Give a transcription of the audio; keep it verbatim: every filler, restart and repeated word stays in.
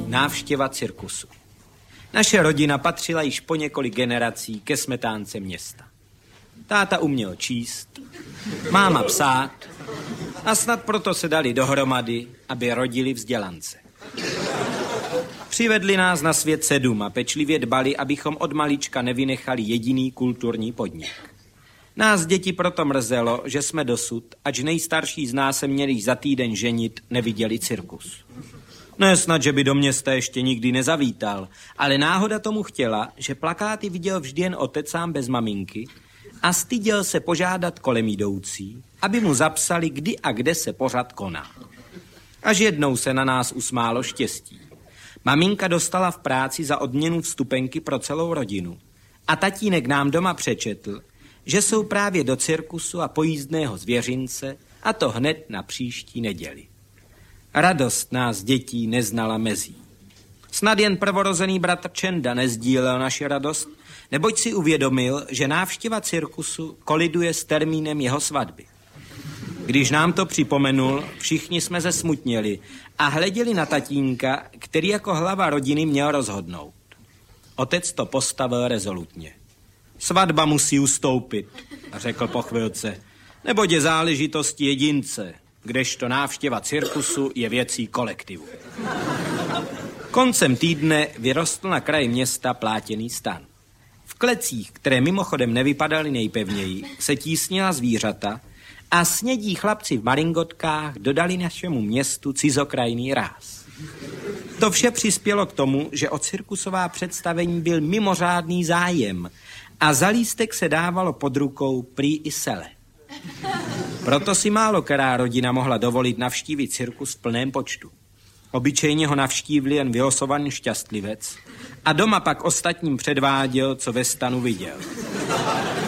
Návštěva cirkusu. Naše rodina patřila již po několik generací ke smetánce města. Táta uměl číst, máma psát a snad proto se dali dohromady, aby rodili vzdělance. Přivedli nás na svět sedm a pečlivě dbali, abychom od malička nevynechali jediný kulturní podnik. Nás děti proto mrzelo, že jsme dosud, ač nejstarší z nás se měli za týden ženit, neviděli cirkus. Ne snad, že by do města ještě nikdy nezavítal, ale náhoda tomu chtěla, že plakáty viděl vždy jen otec sám bez maminky a styděl se požádat kolem jdoucí, aby mu zapsali, kdy a kde se pořad koná. Až jednou se na nás usmálo štěstí. Maminka dostala v práci za odměnu vstupenky pro celou rodinu a tatínek nám doma přečetl, že jsou právě do cirkusu a pojízdného zvěřince, a to hned na příští neděli. Radost nás dětí neznala mezí. Snad jen prvorozený bratr Čenda nezdílel naši radost, neboť si uvědomil, že návštěva cirkusu koliduje s termínem jeho svatby. Když nám to připomenul, všichni jsme zesmutněli a hleděli na tatínka, který jako hlava rodiny měl rozhodnout. Otec to postavil rezolutně. Svatba musí ustoupit, řekl po chvilce, neboť je záležitost jedince, kdežto návštěva cirkusu je věcí kolektivu. Koncem týdne vyrostl na kraji města plátěný stan. V klecích, které mimochodem nevypadaly nejpevněji, se tísnila zvířata a snědí chlapci v maringotkách dodali našemu městu cizokrajný ráz. To vše přispělo k tomu, že o cirkusová představení byl mimořádný zájem a za lístek se dávalo pod rukou prý i sele. Proto si málo která rodina mohla dovolit navštívit cirkus v plném počtu. Obyčejně ho navštívil jen vylosovaný šťastlivec a doma pak ostatním předváděl, co ve stanu viděl.